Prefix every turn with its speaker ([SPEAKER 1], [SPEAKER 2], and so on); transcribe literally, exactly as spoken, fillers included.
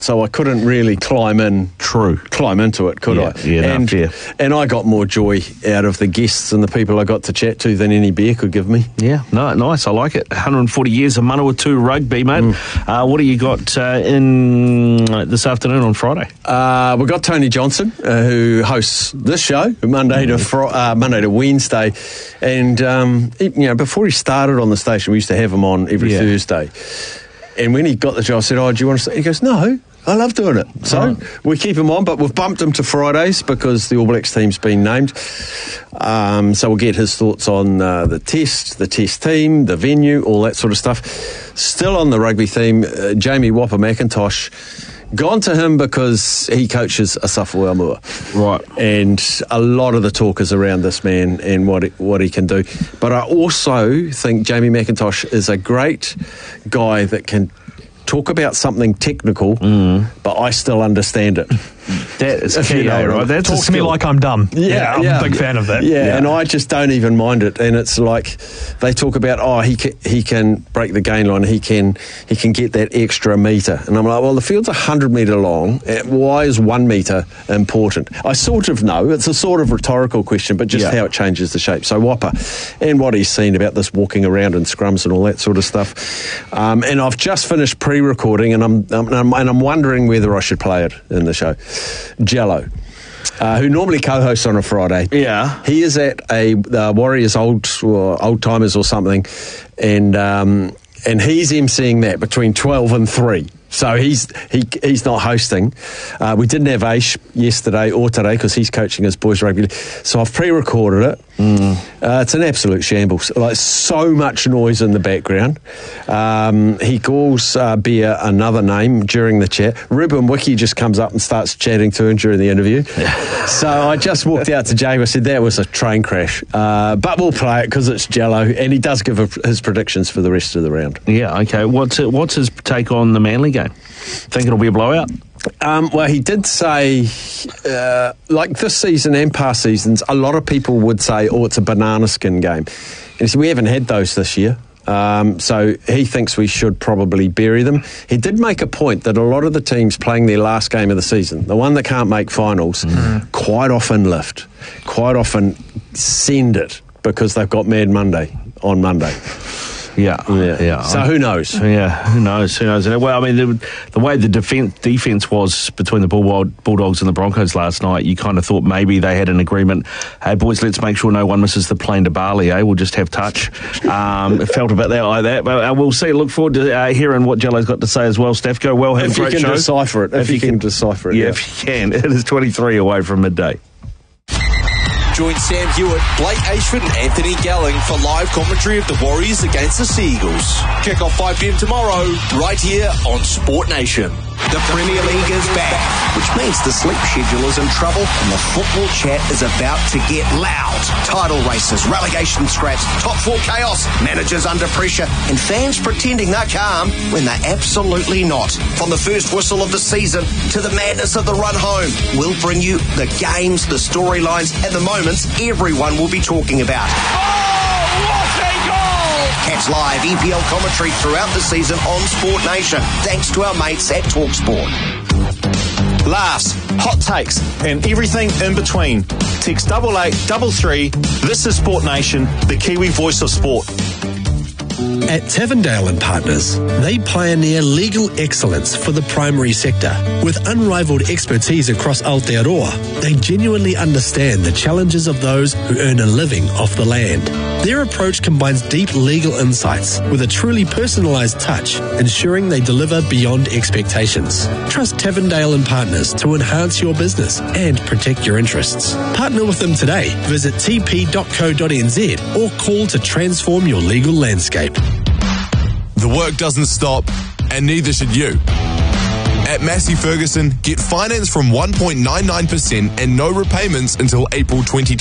[SPEAKER 1] so I couldn't really climb in.
[SPEAKER 2] True.
[SPEAKER 1] Climb into it, could
[SPEAKER 2] Yeah,
[SPEAKER 1] I?
[SPEAKER 2] yeah, no,
[SPEAKER 1] and,
[SPEAKER 2] fair.
[SPEAKER 1] and I got more joy out of the guests and the people I got to chat to than any beer could give me.
[SPEAKER 2] Yeah, no, nice. I like it. one hundred forty years of Manawatu rugby, mate. Mm. Uh, what do you got uh, in uh, this afternoon on Friday?
[SPEAKER 1] Uh, we've got Tony Johnson, uh, who hosts this show Monday to fr- uh, Monday to Wednesday, and um, he, you know, before he started on the station, we used to have him on every
[SPEAKER 2] Yeah.
[SPEAKER 1] Thursday. And when he got the job, I said, "Oh, do you want to?" Stay? He goes, "No, I love doing it." So
[SPEAKER 2] Right.
[SPEAKER 1] we keep him on, but we've bumped him to Fridays because the All Blacks team's been named. Um, so we'll get his thoughts on uh, the test, the test team, the venue, all that sort of stuff. Still on the rugby theme, uh, Jamie Whopper McIntosh. Gone to him because he coaches Asafa Moa.
[SPEAKER 2] Right.
[SPEAKER 1] And a lot of the talk is around this man and what he, what he can do. But I also think Jamie McIntosh is a great guy that can talk about something technical, mm. but I still understand it.
[SPEAKER 2] That is
[SPEAKER 1] If
[SPEAKER 2] key,
[SPEAKER 1] you know,
[SPEAKER 2] eh, right? That's
[SPEAKER 3] Talk
[SPEAKER 2] a
[SPEAKER 3] to me
[SPEAKER 2] skill.
[SPEAKER 3] like I'm dumb.
[SPEAKER 1] Yeah,
[SPEAKER 3] I'm
[SPEAKER 1] yeah.
[SPEAKER 3] a big fan of that.
[SPEAKER 1] Yeah,
[SPEAKER 2] Yeah.
[SPEAKER 1] and I just don't even mind it. And it's like they talk about, oh, he can, he can break the gain line. He can he can get that extra metre. And I'm like, well, the field's one hundred metre long. Uh, Why is one metre important? I sort of know. It's a sort of rhetorical question, but just
[SPEAKER 2] Yeah.
[SPEAKER 1] how it changes the shape. So Whopper and what he's seen about this walking around in scrums and all that sort of stuff. Um, and I've just finished pre-recording, and I'm, I'm, I'm and I'm wondering whether I should play it in the show. Jello. Uh, who normally co-hosts on a Friday.
[SPEAKER 2] Yeah.
[SPEAKER 1] He is at a uh, Warriors old or old timers or something, and um, and he's emceeing that between twelve and three. So he's he he's not hosting. Uh, we didn't have Aish yesterday or today because he's coaching his boys rugby. So I've pre-recorded it. Mm. Uh, it's an absolute shambles. Like so much noise in the background. Um, he calls uh, Beer another name during the chat. Ruben Wiki just comes up and starts chatting to him during the interview. So I just walked out to James. I said that was a train crash. Uh, but we'll play it because it's Jello, and he does give a, his predictions for the rest of the round.
[SPEAKER 2] Yeah, okay. What's it, what's his take on the Manly game? Think it'll be a blowout?
[SPEAKER 1] Um, well, he did say, uh, like this season and past seasons, a lot of people would say, oh, it's a banana skin game. And he said, we haven't had those this year. Um, so he thinks we should probably bury them. He did make a point that a lot of the teams playing their last game of the season, the one that can't make finals, mm. quite often lift, quite often send it because they've got Mad Monday on Monday.
[SPEAKER 2] Yeah,
[SPEAKER 1] yeah.
[SPEAKER 2] yeah.
[SPEAKER 1] So who knows?
[SPEAKER 2] Yeah, who knows? Who knows? Well, I mean, the, the way the defense defense was between the Bull, Bulldogs and the Broncos last night, you kind of thought maybe they had an agreement. Hey, boys, let's make sure no one misses the plane to Bali. Eh, we'll just have touch. Um, it felt a bit there like that, but uh, we'll see. Look forward to uh, hearing what Jello's got to say as well. Steph, go well. Have
[SPEAKER 1] If
[SPEAKER 2] a
[SPEAKER 1] you
[SPEAKER 2] great
[SPEAKER 1] can
[SPEAKER 2] show.
[SPEAKER 1] decipher it, if, if you, you can, can decipher it,
[SPEAKER 2] yeah,
[SPEAKER 1] yeah.
[SPEAKER 2] if you can. It is twenty-three away from midday.
[SPEAKER 4] Join Sam Hewitt, Blake Ashford and Anthony Galling for live commentary of the Warriors against the Seagulls. Kick off five p.m. tomorrow, right here on Sport Nation.
[SPEAKER 5] The Premier League is back, which means the sleep schedule is in trouble and the football chat is about to get loud. Title races, relegation scraps, top four chaos, managers under pressure, and fans pretending they're calm when they're absolutely not. From the first whistle of the season to the madness of the run home, we'll bring you the games, the storylines, and the moments everyone will be talking about.
[SPEAKER 4] Oh, what a goal!
[SPEAKER 5] Catch live E P L commentary throughout the season on Sport Nation, thanks to our mates at TalkSport.
[SPEAKER 6] Laughs, hot takes, and everything in between. Text double eight double three. This is Sport Nation, the Kiwi voice of sport.
[SPEAKER 7] At Tavendale and Partners, they pioneer legal excellence for the primary sector. With unrivaled expertise across Aotearoa, they genuinely understand the challenges of those who earn a living off the land. Their approach combines deep legal insights with a truly personalised touch, ensuring they deliver beyond expectations. Trust Tavendale and Partners to enhance your business and protect your interests. Partner with them today. Visit t p dot co dot n z or call to transform your legal landscape.
[SPEAKER 8] The work doesn't stop, and neither should you. At Massey Ferguson, get finance from one point nine nine percent and no repayments until April twenty